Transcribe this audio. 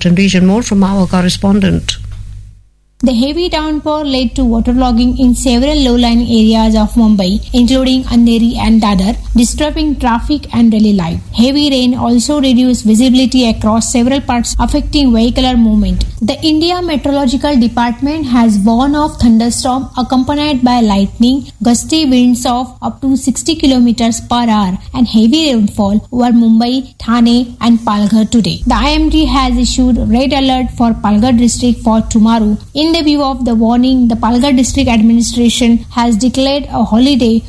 metropolitan region. More from our correspondent. The heavy downpour led to waterlogging in several low-lying areas of Mumbai, including Andheri and Dadar, disrupting traffic and daily life. Heavy rain also reduced visibility across several parts, affecting vehicular movement. The India Meteorological Department has warned of thunderstorm accompanied by lightning, gusty winds of up to 60 km per hour, and heavy rainfall over Mumbai, Thane, and Palghar today. The IMD has issued red alert for Palghar district for tomorrow. In the view of the warning, the Palghar district administration has declared a holiday